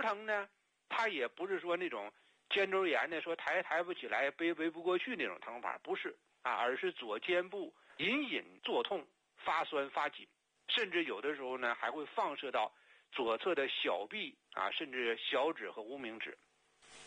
疼呢，它也不是说那种肩周炎的说抬不起来背不过去那种疼法，不是啊，而是左肩部隐隐作痛、发酸发紧，甚至有的时候呢还会放射到左侧的小臂啊，甚至小指和无名指。